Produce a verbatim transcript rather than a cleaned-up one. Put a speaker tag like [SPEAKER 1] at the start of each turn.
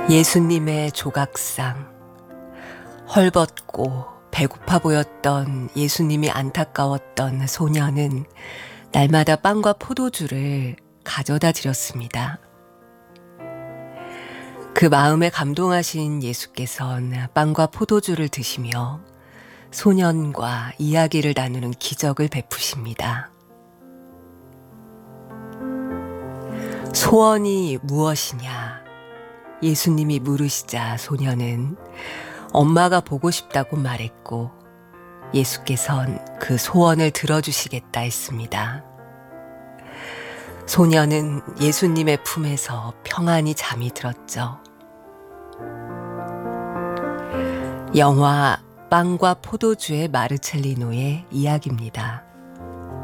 [SPEAKER 1] 예수님의 조각상. 헐벗고 배고파 보였던 예수님이 안타까웠던 소녀는 날마다 빵과 포도주를 가져다 드렸습니다. 그 마음에 감동하신 예수께선 빵과 포도주를 드시며 소년과 이야기를 나누는 기적을 베푸십니다. 소원이 무엇이냐? 예수님이 물으시자 소녀는 엄마가 보고 싶다고 말했고 예수께선 그 소원을 들어주시겠다 했습니다. 소녀는 예수님의 품에서 평안히 잠이 들었죠. 영화 빵과 포도주의 마르첼리노의 이야기입니다.